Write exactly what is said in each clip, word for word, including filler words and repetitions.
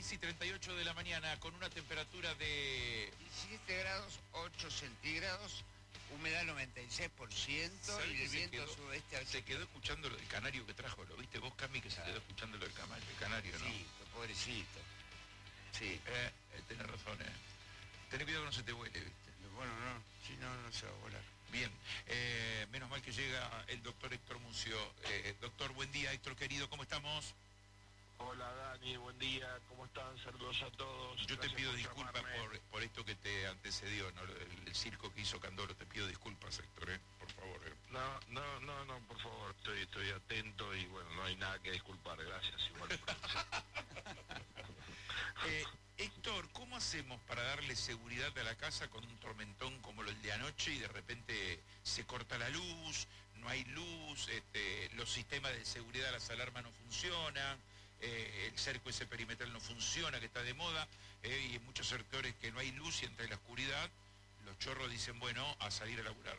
seis y treinta y ocho de la mañana con una temperatura de diecisiete grados ocho centígrados, humedad noventa y seis por ciento y el viento quedó, sudeste al... Se quedó escuchando lo del canario que trajo, ¿lo viste vos, Cami, que se quedó escuchando lo del canario, el canario, ¿no? Sí, pobrecito. Sí. Eh, eh, tenés razón, ¿eh? Tenés cuidado que no se te vuele, ¿viste? Bueno, no, si no, no se va a volar. Bien, eh, menos mal que llega el doctor Héctor Mucio. Eh, doctor, buen día, Héctor querido, ¿cómo estamos? Hola Dani, buen día, ¿cómo están? Saludos a todos. Yo Gracias te pido por disculpas llamarme. por, por esto que te antecedió, ¿no? El, el circo que hizo Candoro, te pido disculpas, Héctor, ¿eh? Por favor. ¿eh? No, no, no, no, por favor, estoy, estoy atento y bueno, no hay nada que disculpar, gracias. Igual. eh, Héctor, ¿cómo hacemos para darle seguridad a la casa con un tormentón como el de anoche y de repente se corta la luz, no hay luz, este, los sistemas de seguridad, las alarmas no funcionan? Eh, el cerco ese perimetral no funciona, que está de moda, eh, y en muchos sectores que no hay luz y entre la oscuridad, los chorros dicen, bueno, a salir a laburar.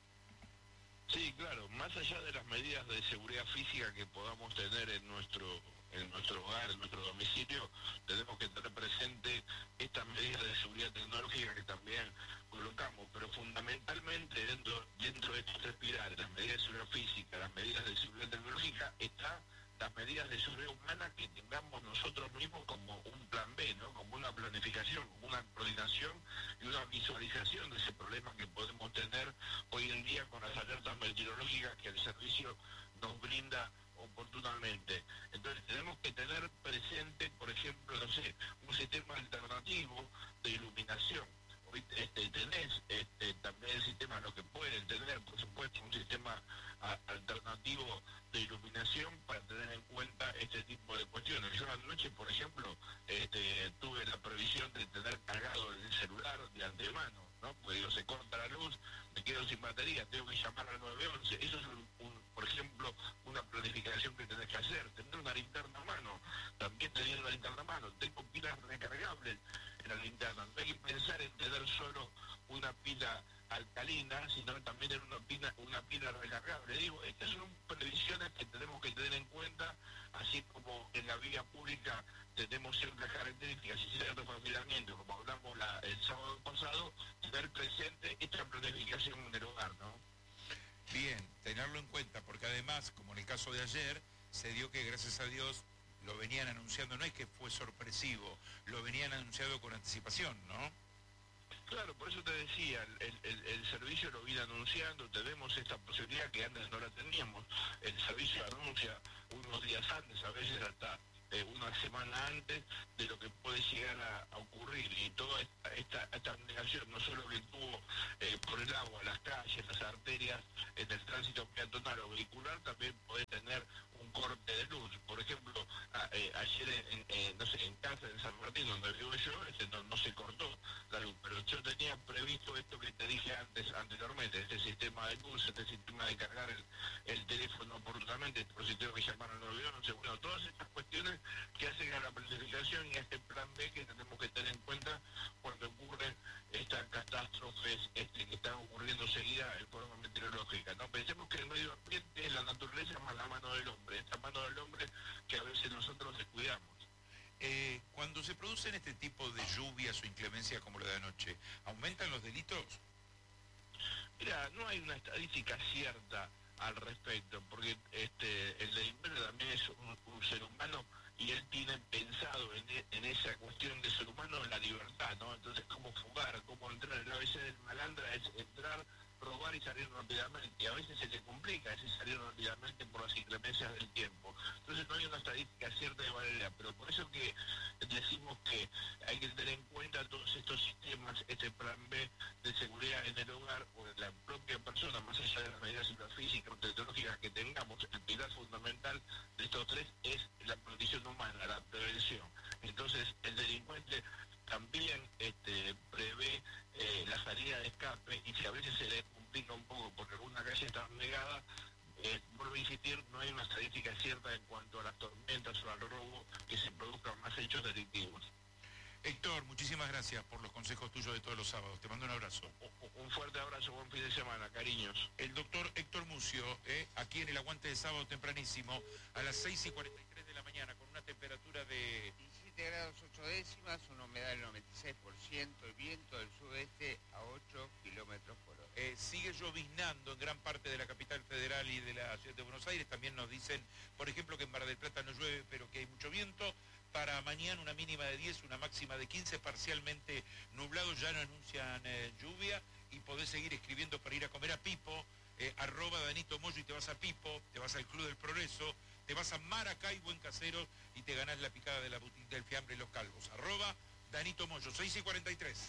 Sí, claro, más allá de las medidas de seguridad física que podamos tener en nuestro en nuestro hogar, en nuestro domicilio, tenemos que tener presente estas medidas de seguridad tecnológica que también colocamos, pero fundamentalmente dentro, dentro de estos tres pilares, las medidas de seguridad física, las medidas de seguridad tecnológica, está las medidas de seguridad humana que tengamos nosotros mismos como un plan B, ¿no? Como una planificación, como una coordinación y una visualización de ese problema que podemos tener hoy en día con las alertas meteorológicas que el servicio nos brinda oportunamente. Entonces tenemos que tener presente, por ejemplo, no sé, un sistema alternativo de iluminación. Hoy este, tenés este, también el sistema, lo que pueden tener, por supuesto, un sistema a, alternativo de iluminación para tener en cuenta este tipo de cuestiones. Yo anoche, por ejemplo, este, tuve la previsión de tener cargado el celular de antemano, ¿no? Porque digo, se corta la luz, me quedo sin batería, tengo que llamar al nueve once. Eso es, un, un, por ejemplo, una planificación que tenés que hacer. Tener una linterna a mano, también tener una linterna a mano. Tengo pilas recargables en la linterna. No hay que pensar en tener solo una pila alcalina, sino también en una pila, una pila recargable. Digo, estas son previsiones que tenemos que tener en cuenta, así como en la vía pública tenemos ciertas características y ciertos perfilamientos, como hablamos la, el sábado pasado, tener presente esta planificación en el hogar, ¿no? Bien, tenerlo en cuenta, porque además, como en el caso de ayer, se dio que, gracias a Dios, lo venían anunciando, no es que fue sorpresivo, lo venían anunciado con anticipación, ¿no? Claro, por eso te decía, el, el, el servicio lo viene anunciando, tenemos esta posibilidad que antes no la teníamos. El servicio anuncia unos días antes, a veces hasta eh, una semana antes de lo que puede llegar a, a ocurrir. Y toda esta, esta, esta negación, no solo que tuvo eh, por el agua, las calles, las arterias, en el tránsito peatonal o vehicular, también puede tener un corte de luz. Por ejemplo, a, eh, ayer en, en, no sé, en casa de San Martín, donde vivo yo, este, no, no se cortó la luz, pero yo tenía previsto esto que te dije antes, anteriormente, este sistema de luz, este sistema de cargar el, el teléfono oportunamente, por si tengo que llamar al nueve once, bueno, todas estas cuestiones que hacen a la planificación y a este plan B que tenemos que tener en cuenta cuando ocurren estas catástrofes este, que están ocurriendo seguida en forma meteorológica, ¿no? Pensemos que el medio ambiente es la naturaleza más la mano del hombre, esta mano del hombre que a veces nosotros descuidamos. Eh, cuando se producen este tipo de lluvias o inclemencias como la de anoche, ¿aumentan los delitos? Mira, no hay una estadística cierta al respecto, porque este el delincuente también es un, un ser humano y él tiene pensado en, en esa cuestión de ser humano en la libertad, ¿no? Entonces, cómo fugar, cómo entrar, el A B C del malandra es entrar, robar y salir rápidamente, y a veces se le complica ese salir rápidamente por las inclemencias del tiempo. Entonces no hay una estadística cierta de Valeria, pero por eso que decimos que hay que tener en cuenta todos estos sistemas, este plan B de seguridad en el hogar o en la propia persona, más allá de las medidas físicas o tecnológicas que tengamos. El pilar fundamental de estos tres es la protección humana, la prevención. Entonces el delincuente también este, prevé eh, la salida de escape, y si a veces se le complica un poco porque alguna calle está negada, eh, vuelvo a insistir, no hay una estadística cierta en cuanto a las tormentas o al robo que se produzcan más hechos delictivos. Héctor, muchísimas gracias por los consejos tuyos de todos los sábados. Te mando un abrazo. Un fuerte abrazo, buen fin de semana, cariños. El doctor Héctor Mucio, eh, aquí en el Aguante de Sábado tempranísimo, a las seis y cuarenta y tres de la mañana, con una temperatura de diecisiete grados ocho décimas. ciento y viento del sudeste a ocho kilómetros por hora. Eh, sigue lloviznando en gran parte de la capital federal y de la ciudad de Buenos Aires. También nos dicen, por ejemplo, que en Mar del Plata no llueve, pero que hay mucho viento. Para mañana una mínima de diez, una máxima de quince, parcialmente nublado, ya no anuncian eh, lluvia. Y podés seguir escribiendo para ir a comer a Pipo, eh, arroba Danito Moyo, y te vas a Pipo, te vas al Club del Progreso, te vas a Maracay, Buen Casero, y te ganás la picada de la boutique del fiambre y los calvos. Arroba Danito Moyo, seis y cuarenta y tres.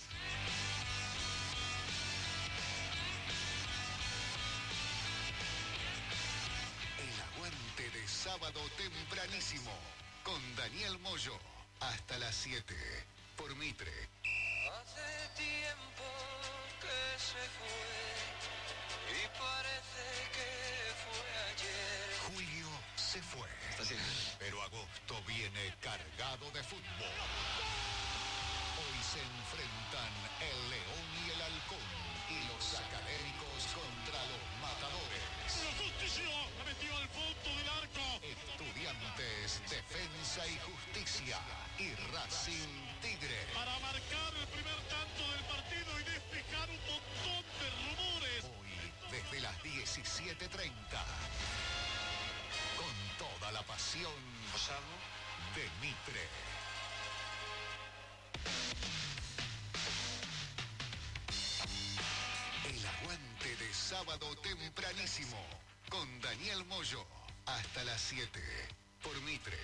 El aguante de sábado tempranísimo, con Daniel Moyo, hasta las siete, por Mitre. Hace tiempo que se fue y parece que fue ayer. Julio se fue, pero agosto viene cargado de fútbol. Hoy se enfrentan el León y el Halcón y los académicos contra los matadores. La justicia la metió al fondo del arco. Estudiantes, Defensa y Justicia y Racing Tigre. Para marcar el primer tanto del partido y despejar un montón de rumores. Hoy, desde las diecisiete treinta, con toda la pasión de Mitre. El aguante de sábado tempranísimo, con Daniel Moyo, hasta las siete, por Mitre.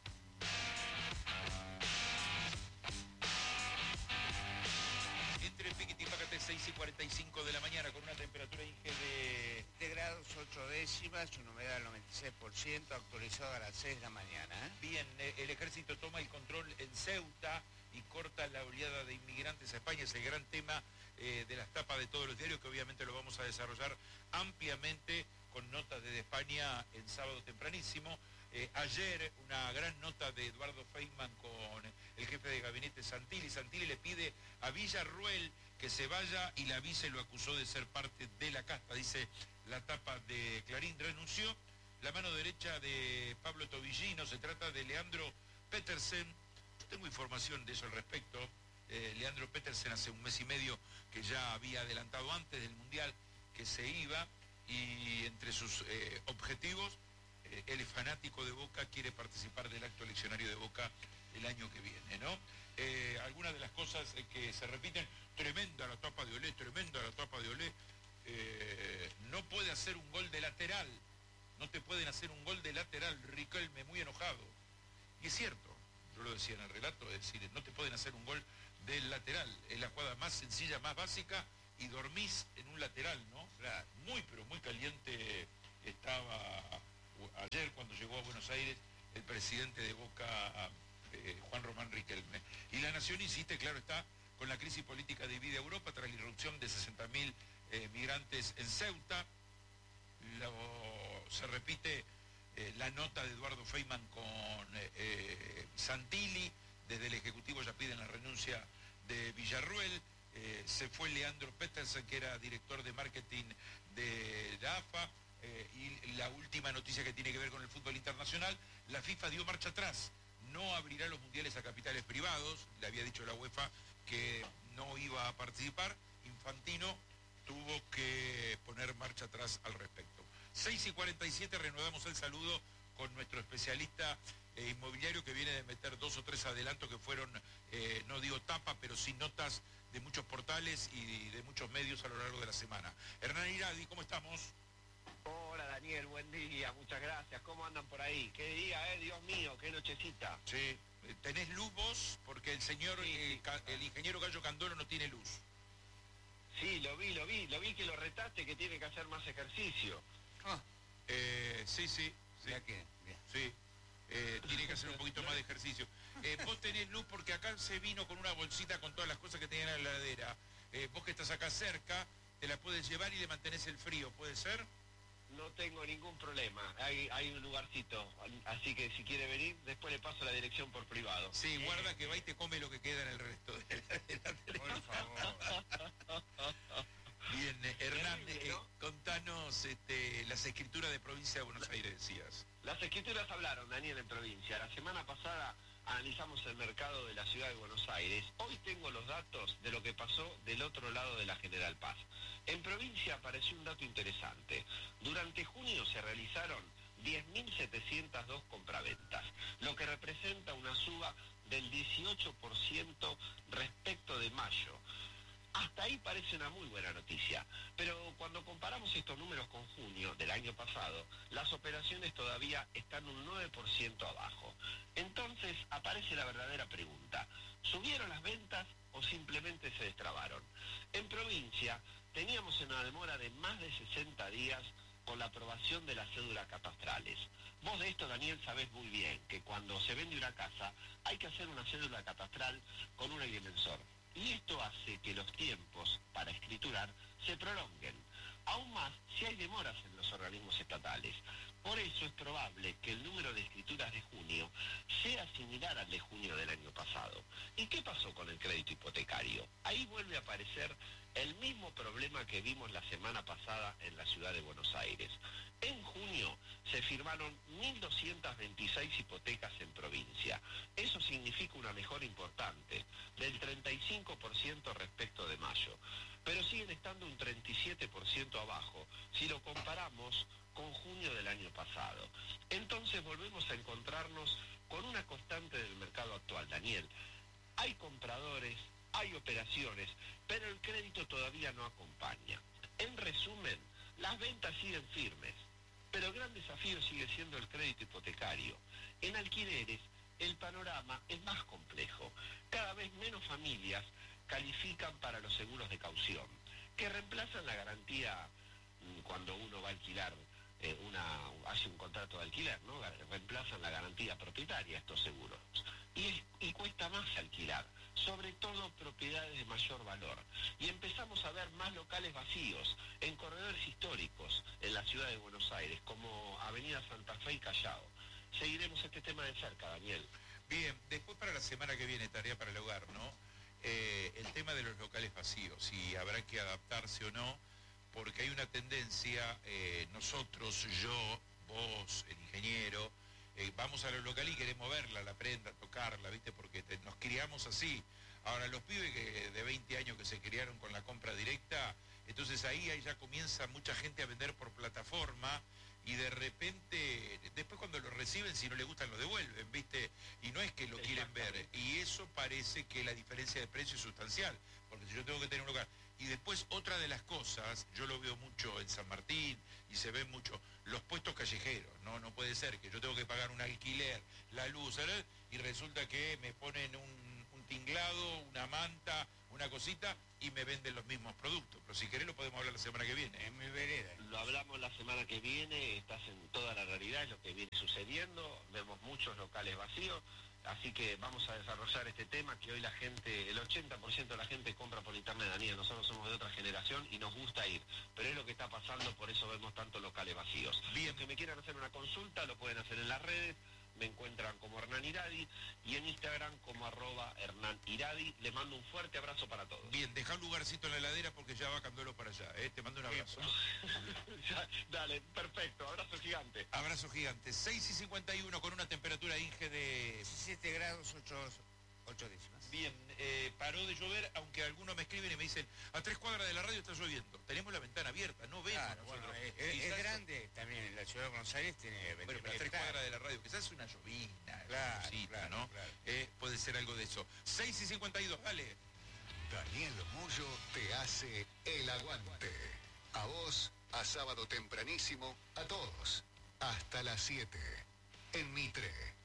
Entre Piquiti y Pácate, seis y cuarenta y cinco de la mañana, con una temperatura Inge de... siete grados ocho décimas, una humedad del noventa y seis por ciento, actualizado a las seis de la mañana. ¿eh? Bien, eh, el ejército toma el control en Ceuta y corta la oleada de inmigrantes a España. Es el gran tema eh, de las tapas de todos los diarios, que obviamente lo vamos a desarrollar ampliamente con notas desde España en sábado tempranísimo. Eh, ayer una gran nota de Eduardo Feynman con el jefe de gabinete Santilli. Santilli le pide a Villarruel que se vaya y la vice lo acusó de ser parte de la casta. Dice la tapa de Clarín. Renunció la mano derecha de Pablo Tobillino. Se trata de Leandro Petersen. Yo tengo información de eso al respecto. Eh, Leandro Petersen hace un mes y medio que ya había adelantado antes del Mundial que se iba, y entre sus eh, objetivos, eh, él es fanático de Boca, quiere participar del acto eleccionario de Boca el año que viene, ¿no? Eh, algunas de las cosas eh, que se repiten: tremenda la tapa de Olé, tremenda la tapa de Olé. Eh, no puede hacer un gol de lateral, no te pueden hacer un gol de lateral, Riquelme muy enojado. Y es cierto, yo lo decía en el relato, es decir, no te pueden hacer un gol del lateral, es la jugada más sencilla, más básica, y dormís en un lateral, ¿no? Claro, muy, pero muy caliente estaba ayer cuando llegó a Buenos Aires el presidente de Boca, eh, Juan Román Riquelme. Y la Nación insiste, claro está, con la crisis política divide a Europa tras la irrupción de sesenta mil eh, migrantes en Ceuta. Lo, se repite eh, la nota de Eduardo Feynman con eh, eh, Santilli. Desde el Ejecutivo ya piden la renuncia de Villarruel. Eh, se fue Leandro Petersen, que era director de marketing de la A F A. Eh, y la última noticia que tiene que ver con el fútbol internacional: la FIFA dio marcha atrás, no abrirá los mundiales a capitales privados. Le había dicho la UEFA que no iba a participar. Infantino tuvo que poner marcha atrás al respecto. seis y cuarenta y siete, reanudamos el saludo con nuestro especialista eh, inmobiliario, que viene de meter dos o tres adelantos que fueron, eh, no digo tapa, pero sí notas de muchos portales y de muchos medios a lo largo de la semana. Hernán Iradi, ¿cómo estamos? Hola Daniel, buen día, muchas gracias. ¿Cómo andan por ahí? Qué día, eh, Dios mío, qué nochecita. Sí, ¿tenés luz vos? Porque el señor, Sí, eh, sí. Ca- el ingeniero Gallo Candolo no tiene luz. Sí, lo vi, lo vi, lo vi que lo retaste, que tiene que hacer más ejercicio. Ah, Eh, sí, sí, sí, ya que, bien. sí. Eh, tiene que hacer un poquito más de ejercicio. Eh, vos tenés luz porque acá se vino con una bolsita con todas las cosas que tenía en la heladera. Eh, vos que estás acá cerca, te la puedes llevar y le mantenés el frío, ¿puede ser? No tengo ningún problema, hay, hay un lugarcito, así que si quiere venir, después le paso la dirección por privado. Sí, guarda que va y te come lo que queda en el resto de la heladera. Por favor. Bien, eh, Hernán, Terrible, eh, ¿no? contanos este, las escrituras de provincia de Buenos Aires, decías. Las escrituras hablaron, Daniel, en provincia. La semana pasada analizamos el mercado de la ciudad de Buenos Aires, hoy tengo los datos de lo que pasó del otro lado de la General Paz. En provincia apareció un dato interesante. Durante junio se realizaron diez mil setecientas dos compraventas, lo que representa una suba del dieciocho por ciento respecto de mayo. Hasta ahí parece una muy buena noticia, pero cuando comparamos estos números con junio del año pasado, las operaciones todavía están un nueve por ciento abajo. Entonces aparece la verdadera pregunta: ¿subieron las ventas o simplemente se destrabaron? En provincia teníamos una demora de más de sesenta días con la aprobación de las cédulas catastrales. Vos de esto, Daniel, sabés muy bien que cuando se vende una casa hay que hacer una cédula catastral con un agrimensor. Y esto hace que los tiempos para escriturar se prolonguen, aún más si hay demoras en los organismos estatales. Por eso es probable que el número de escrituras de junio sea similar al de junio del año pasado. ¿Y qué pasó con el crédito hipotecario? Ahí vuelve a aparecer el mismo problema que vimos la semana pasada en la ciudad de Buenos Aires. En junio se firmaron mil doscientas veintiséis hipotecas en provincia. Eso significa una mejora importante, del treinta y cinco por ciento respecto de mayo. Pero siguen estando un treinta y siete por ciento abajo si lo comparamos con junio del año pasado. Entonces volvemos a encontrarnos con una constante del mercado actual, Daniel. Hay compradores, hay operaciones, pero el crédito todavía no acompaña. En resumen, las ventas siguen firmes, pero el gran desafío sigue siendo el crédito hipotecario. En alquileres, el panorama es más complejo. Cada vez menos familias califican para los seguros de caución, que reemplazan la garantía cuando uno va a alquilar, eh, una, hace un contrato de alquiler, ¿no? Reemplazan la garantía propietaria estos seguros. Y, y cuesta más alquilar, sobre todo propiedades de mayor valor. Y empezamos a ver más locales vacíos en corredores históricos en la ciudad de Buenos Aires, como Avenida Santa Fe y Callao. Seguiremos este tema de cerca, Daniel. Bien, después para la semana que viene, tarea para el hogar, ¿no? Eh, el tema de los locales vacíos, si habrá que adaptarse o no, porque hay una tendencia, eh, nosotros, yo, vos, el ingeniero, eh, vamos a los locales y queremos verla, la prenda, tocarla, ¿viste? Porque te, nos criamos así. Ahora, los pibes que, de veinte años que se criaron con la compra directa, entonces ahí, ahí ya comienza mucha gente a vender por plataforma y de repente, después cuando lo reciben, si no les gustan, lo devuelven, ¿viste? Y no es que lo quieren ver. Y eso parece que la diferencia de precio es sustancial, porque si yo tengo que tener un lugar... Y después, otra de las cosas, yo lo veo mucho en San Martín y se ven mucho, los puestos callejeros, ¿no? No puede ser que yo tengo que pagar un alquiler, la luz, ¿verdad? Y resulta que me ponen un, un tinglado, una manta, una cosita y me venden los mismos productos. Pero si querés lo podemos hablar la semana que viene. En mi vereda. Lo hablamos la semana que viene, estás en toda la realidad, es lo que viene sucediendo, vemos muchos locales vacíos. Así que vamos a desarrollar este tema que hoy la gente, el ochenta por ciento de la gente compra por internet, Daniel. Nosotros somos de otra generación y nos gusta ir. Pero es lo que está pasando, por eso vemos tantos locales vacíos. Bien. Los que me quieran hacer una consulta lo pueden hacer en las redes. Me encuentran como Hernán Iradi y en Instagram como arroba Hernán Iradi. Les mando un fuerte abrazo para todos. Bien, deja un lugarcito en la heladera porque ya va Candolo para allá, ¿eh? Te mando un abrazo. Ya, dale, perfecto, abrazo gigante. Abrazo gigante. seis y cincuenta y uno con una temperatura Inge de... diecisiete grados, ocho décimas. Bien, eh, paró de llover, aunque algunos me escriben y me dicen, a tres cuadras de la radio está lloviendo. Tenemos la ventana abierta, no vemos claro, nosotros. Bueno, es, es, es grande también, en la ciudad de Buenos Aires tiene Bueno, pero a tres cuadras de la radio, quizás es una llovina, claro, cosita, claro, ¿no? Claro. Eh, puede ser algo de eso. seis y cincuenta y dos, dale. Daniel Mollo te hace el aguante. A vos, a sábado tempranísimo, a todos. Hasta las siete. En Mitre.